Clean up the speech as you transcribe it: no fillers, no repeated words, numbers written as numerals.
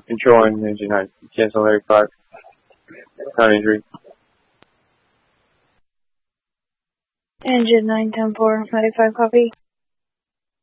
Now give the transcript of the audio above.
Control on engine 9. Cancel 35. Ground injury. Engine 9, 10-4, 95, copy.